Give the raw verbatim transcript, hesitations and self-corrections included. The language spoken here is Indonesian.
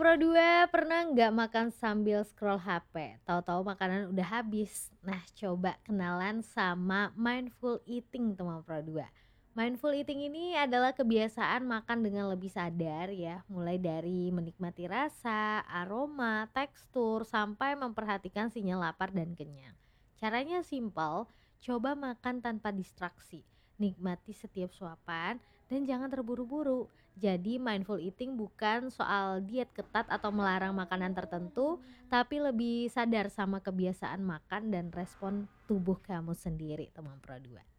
Pro dua pernah nggak makan sambil scroll H P, tahu-tahu makanan udah habis? Nah, coba kenalan sama mindful eating teman Pro dua. Mindful eating ini adalah kebiasaan makan dengan lebih sadar ya, mulai dari menikmati rasa, aroma, tekstur, sampai memperhatikan sinyal lapar dan kenyang. Caranya simpel, coba makan tanpa distraksi, nikmati setiap suapan, dan jangan terburu-buru. Jadi mindful eating bukan soal diet ketat atau melarang makanan tertentu, tapi lebih sadar sama kebiasaan makan dan respon tubuh kamu sendiri, teman Pro dua.